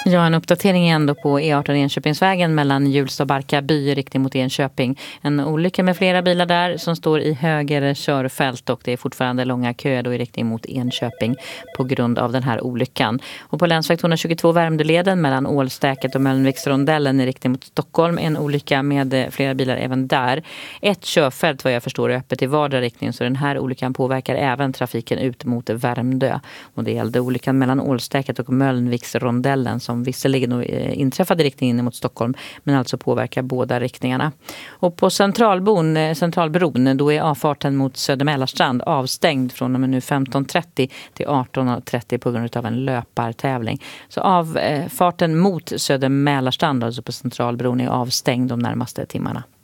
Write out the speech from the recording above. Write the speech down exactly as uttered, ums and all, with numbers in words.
Ja, en uppdatering ändå på E arton Enköpingsvägen mellan Hjulsta och Barkarby i riktning mot Enköping. En olycka med flera bilar där som står i höger körfält och det är fortfarande långa köer då i riktning mot Enköping på grund av den här olyckan. Och på länsväg tvåhundratjugotvå Värmdöleden mellan Ålstäket och Mölnviksrondellen i riktning mot Stockholm. En olycka med flera bilar även där. Ett körfält vad jag förstår är öppet i vardera riktning så den här olyckan påverkar även trafiken ut mot Värmdö. Och det gällde olyckan mellan Ålstäket och Mölnviksrondellen som visserligen inträffade i riktningen mot Stockholm men alltså påverkar båda riktningarna. Och på Centralbron, Centralbron då är avfarten mot Södermälarstrand avstängd från och med nu femton trettio till arton trettio på grund av en löpartävling. Så avfarten mot Södermälarstrand alltså på Centralbron är avstängd de närmaste timmarna.